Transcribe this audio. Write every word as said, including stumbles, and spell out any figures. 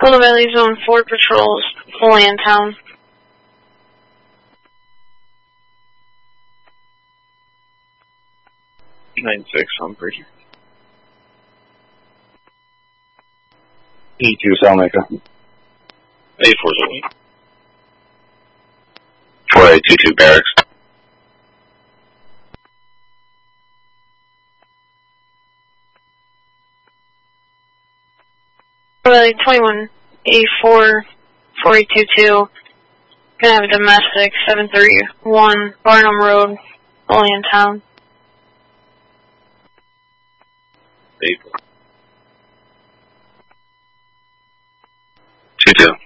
Willow Valley Zone four patrols fully in town. nine six on Bridger. E two Salmaker. A four zero. four eight two two Barracks. Willow twenty-one A four four eight two two. Gonna have a domestic seven three one Barnum Road fully in town. A four. two two.